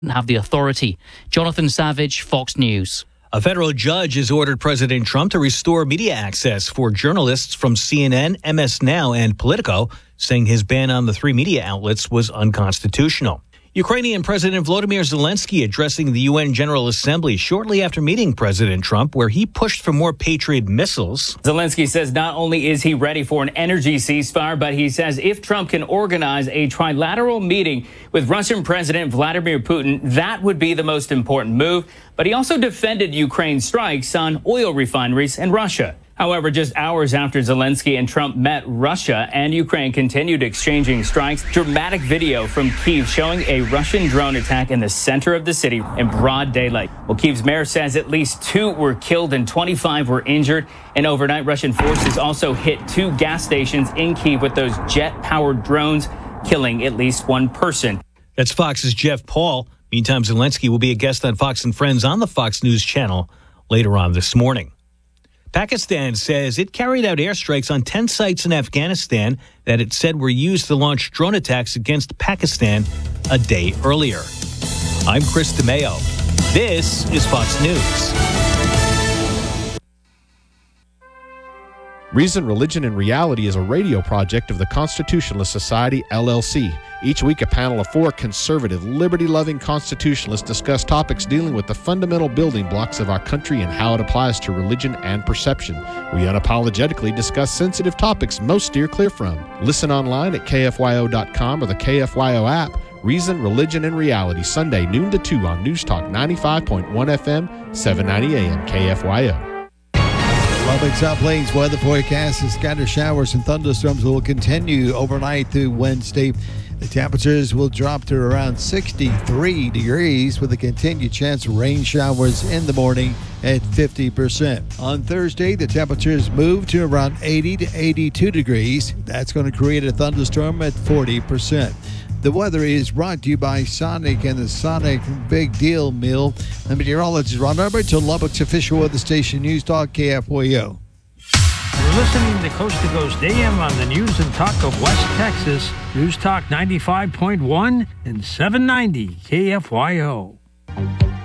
have the authority. Jonathan Savage, Fox News. A federal judge has ordered President Trump to restore media access for journalists from CNN, MS Now, and Politico, saying his ban on the three media outlets was unconstitutional. Ukrainian President Volodymyr Zelensky addressing the UN General Assembly shortly after meeting President Trump, where he pushed for more Patriot missiles. Zelensky says not only is he ready for an energy ceasefire, but he says if Trump can organize a trilateral meeting with Russian President Vladimir Putin, that would be the most important move. But he also defended Ukraine's strikes on oil refineries in Russia. However, just hours after Zelensky and Trump met, Russia and Ukraine continued exchanging strikes. Dramatic video from Kyiv showing a Russian drone attack in the center of the city in broad daylight. Well, Kyiv's mayor says at least 2 were killed and 25 were injured. And overnight, Russian forces also hit 2 gas stations in Kyiv with those jet-powered drones, killing at least 1 person. That's Fox's Jeff Paul. Meantime, Zelensky will be a guest on Fox and Friends on the Fox News channel later on this morning. Pakistan says it carried out airstrikes on 10 sites in Afghanistan that it said were used to launch drone attacks against Pakistan a day earlier. I'm Chris DeMeo. This is Fox News. Reason, Religion, and Reality is a radio project of the Constitutionalist Society, LLC. Each week, a panel of 4 conservative, liberty-loving constitutionalists discuss topics dealing with the fundamental building blocks of our country and how it applies to religion and perception. We unapologetically discuss sensitive topics most steer clear from. Listen online at KFYO.com or the KFYO app. Reason, Religion, and Reality, Sunday, noon to 2 on News Talk 95.1 FM, 790 AM, KFYO. Lubbock South Plains weather forecast is scattered showers and thunderstorms will continue overnight through Wednesday. The temperatures will drop to around 63 degrees with a continued chance of rain showers in the morning at 50%. On Thursday, the temperatures move to around 80 to 82 degrees. That's going to create a thunderstorm at 40%. The weather is brought to you by Sonic and the Sonic Big Deal Mill. The meteorologist Ron Albert to Lubbock's official weather station, News Talk KFYO. You're listening to Coast to Coast AM on the News and Talk of West Texas. News Talk 95.1 and 790 KFYO.